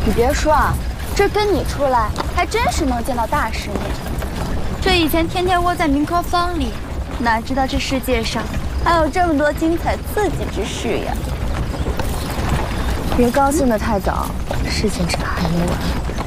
你别说啊，这跟你出来还真是能见到大世面。这以前天天窝在明科坊里，哪知道这世界上还有这么多精彩刺激之事呀！ 别高兴得太早，事情这还没完。